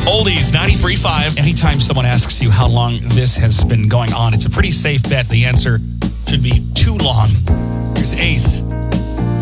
Oldies 93.5. Anytime someone asks you how long this has been going on, it's a pretty safe bet. The answer should be too long. Here's Ace.